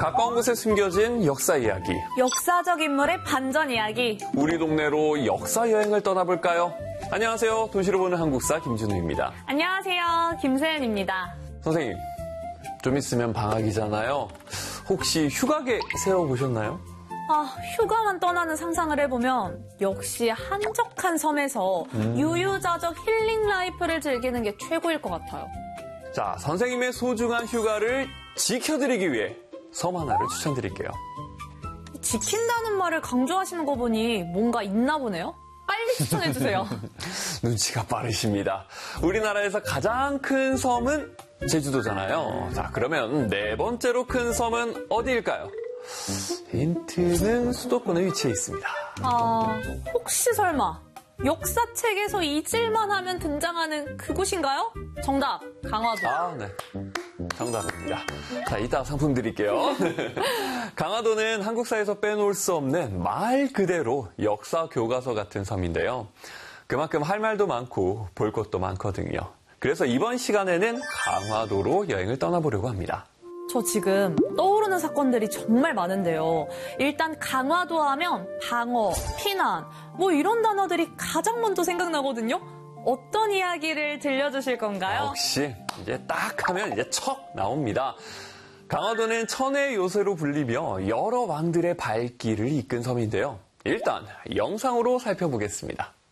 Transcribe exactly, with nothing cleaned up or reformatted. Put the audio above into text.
가까운 곳에 숨겨진 역사 이야기. 역사적 인물의 반전 이야기. 우리 동네로 역사 여행을 떠나볼까요? 안녕하세요. 도시로 보는 한국사 김준우입니다. 안녕하세요. 김세연입니다. 선생님, 좀 있으면 방학이잖아요. 혹시 휴가계 세워보셨나요? 아, 휴가만 떠나는 상상을 해보면 역시 한적한 섬에서 음. 유유자적 힐링 라이프를 즐기는 게 최고일 것 같아요. 자, 선생님의 소중한 휴가를 지켜드리기 위해 섬 하나를 추천드릴게요. 지킨다는 말을 강조하시는 거 보니 뭔가 있나 보네요? 빨리 추천해주세요. 눈치가 빠르십니다. 우리나라에서 가장 큰 섬은 제주도잖아요. 자, 그러면 네 번째로 큰 섬은 어디일까요? 힌트는 수도권에 위치해 있습니다. 아, 혹시 설마 역사책에서 잊을만 하면 등장하는 그곳인가요? 정답, 강화도. 아, 네. 정답입니다. 자, 이따 상품 드릴게요. 강화도는 한국사에서 빼놓을 수 없는 말 그대로 역사 교과서 같은 섬인데요. 그만큼 할 말도 많고 볼 것도 많거든요. 그래서 이번 시간에는 강화도로 여행을 떠나보려고 합니다. 저 지금 떠오르는 사건들이 정말 많은데요. 일단 강화도 하면 방어, 피난, 뭐 이런 단어들이 가장 먼저 생각나거든요. 어떤 이야기를 들려주실 건가요? 역시 이제 딱 하면 이제 척 나옵니다. 강화도는 천의 요새로 불리며 여러 왕들의 발길을 이끈 섬인데요. 일단 영상으로 살펴보겠습니다.